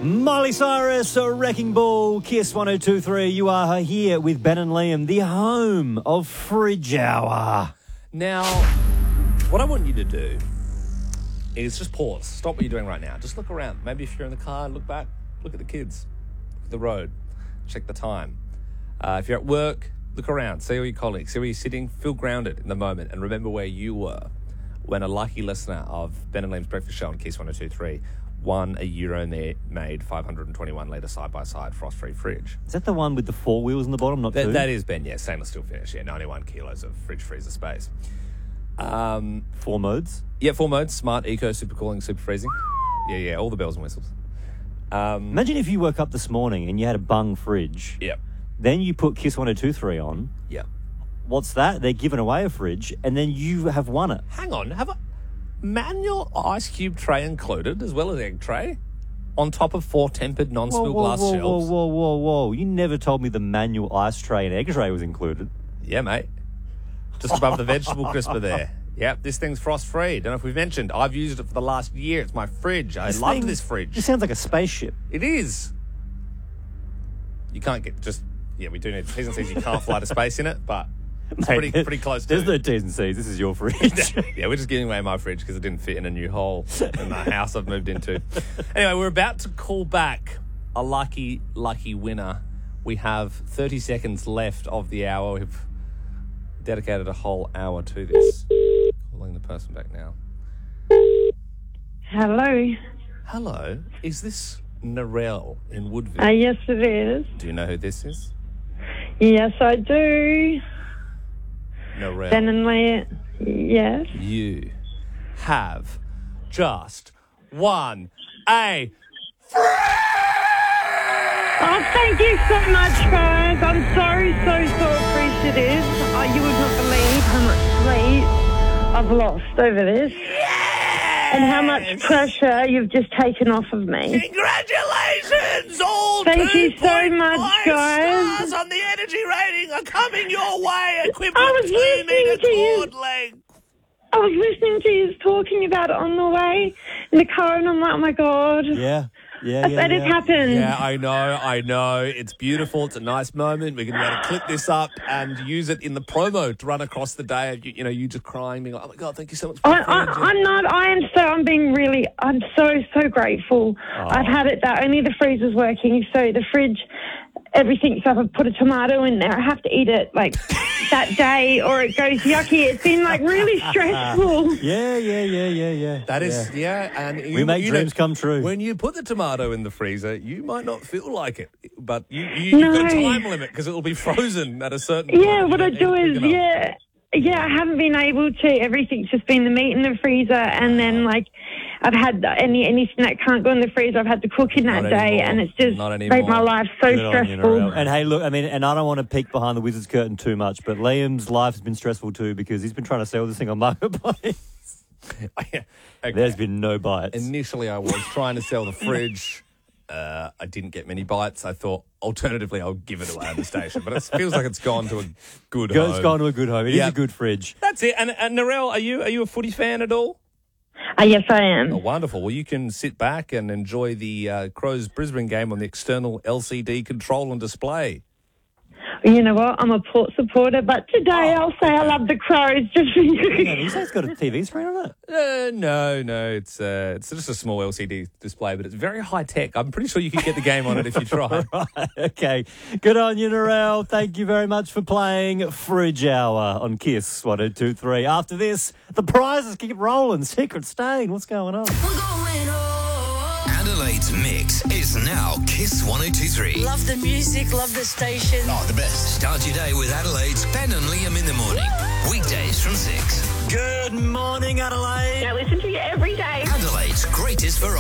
Miley Cyrus, a Wrecking Ball, Kiss 102.3. You are here with Ben and Liam, the home of Fridge Hour. Now, what I want you to do is just pause. Stop what you're doing right now. Just look around. Maybe if you're in the car, look back. Look at the kids. Look at the road. Check the time. If you're at work, look around. See all your colleagues. See where you're sitting. Feel grounded in the moment. And remember where you were when a lucky listener of Ben and Liam's Breakfast Show on Kiss 102.3 won a Euro-made 521-litre side-by-side frost-free fridge. Is that the one with the four wheels in the bottom, not two? That is, Ben, yeah. Stainless steel finish, yeah. 91 kilos of fridge freezer space. 4 modes? Yeah, 4 modes. Smart, eco, super cooling, super freezing. Yeah, all the bells and whistles. Imagine if you woke up this morning and you had a bung fridge. Yep. Then you put Kiss 102.3 on. Yep. What's that? They're giving away a fridge, and then you have won it. Hang on, have a manual ice cube tray included, as well as egg tray, on top of 4 tempered non-spill glass shelves. Whoa. You never told me the manual ice tray and egg tray was included. Yeah, mate. Just above the vegetable crisper there. Yep, this thing's frost-free. Don't know if we've mentioned. I've used it for the last year. It's my fridge. I love this fridge. It sounds like a spaceship. It is. You can't get just... Yeah, we do need T's and C's. You can't fly to space in it, but... It's pretty close to There's no T's and C's. This is your fridge. Yeah, we're just giving away my fridge because it didn't fit in a new hole in the house I've moved into. Anyway, we're about to call back a lucky winner. We have 30 seconds left of the hour. We've dedicated a whole hour to this. Calling the person back now. Hello. Hello. Is this Narelle in Woodville? Yes, it is. Do you know who this is? Yes, I do. Narelle. Ben and Leah. Yes. You have just won a Oh, thank you so much, guys. I'm so appreciative. You would not believe how much weight I've lost over this. Yes! And how much pressure you've just taken off of me. Congratulations! All Thank you so 2.5 much, guys. stars on the energy rating are coming your way, I equivalent was to tuning listening a to you. chord length. I was listening to you talking about it on the way in the car, and I'm like, oh, my God. Yeah. I bet it happened. Yeah, I know. It's beautiful. It's a nice moment. We're going to be able to clip this up and use it in the promo to run across the day of you just crying, being like, oh my God, thank you so much for the fridge. I'm so grateful. Oh. I've had it that only the freezer's working, so the fridge, everything, so if I put a tomato in there, I have to eat it like that day or it goes yucky. It's been like really stressful. Yeah. That is, and We make dreams come true. When you put the tomato in the freezer, you might not feel like it, but you've got a time limit because it will be frozen at a certain point. Yeah, what I do is, I haven't been able to. Everything's just been the meat in the freezer, and then like I've had anything that can't go in the freezer, I've had to cook in that day, and it's just made my life so stressful. And hey, look, I mean, and I don't want to peek behind the Wizard's curtain too much, but Liam's life has been stressful too because he's been trying to sell this thing on Marketplace. Okay. There's been no bites. Initially, I was trying to sell the fridge. I didn't get many bites. I thought, alternatively, I'll give it away on the station. But it feels like it's gone to a good home. It's gone to a good home. It is a good fridge. That's it. And Narelle, are you a footy fan at all? Yes, I am. Oh, wonderful. Well, you can sit back and enjoy the Crows Brisbane game on the external LCD control and display. You know what? I'm a Port supporter, but today I'll say I love the Crows just for you. You say it's got a TV screen on it? No. It's just a small LCD display, but it's very high tech. I'm pretty sure you could get the game on it if you try. Right, okay. Good on you, Narelle. Thank you very much for playing Fridge Hour on Kiss 102.3. After this, the prizes keep rolling. Secret Stain. What's going on? Adelaide's Mix is now Kiss 102.3. Love the music, love the station. Oh, the best. Start your day with Adelaide's Ben and Liam in the morning. Weekdays from 6. Good morning, Adelaide. I listen to you every day. Adelaide's greatest variety.